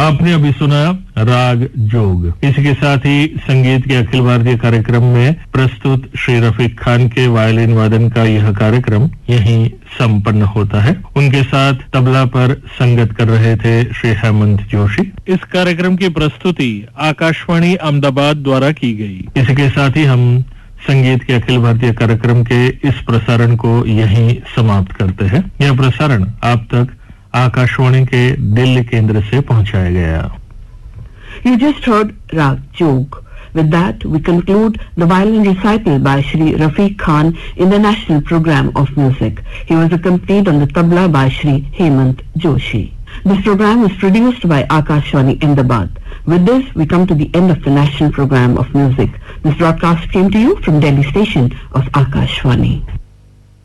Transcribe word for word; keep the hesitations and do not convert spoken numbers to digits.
आपने अभी सुना राग जोग। इसी के साथ ही संगीत के अखिल भारतीय कार्यक्रम में प्रस्तुत श्री रफीक खान के वायलिन वादन का यह कार्यक्रम यहीं संपन्न होता है। उनके साथ तबला पर संगत कर रहे थे श्री हेमंत जोशी। इस कार्यक्रम की प्रस्तुति आकाशवाणी अहमदाबाद द्वारा की गई। इसी के साथ ही हम संगीत के अखिल भारतीय कार्यक्रम के इस प्रसारण को यहीं समाप्त करते हैं। यह प्रसारण आप तक आकाशवाणी के दिल्ली केंद्र से पहुंचाया गया। You just heard Rag Jog. With that, we conclude the violin recital by Shri Rafiq Khan in the National Program of Music. He was accompanied on the tabla by Shri Hemant Joshi. This program was produced by Akashwani Ahmedabad. With this, we come to the end of the National Program of Music. This broadcast came to you from Delhi station of Akashwani.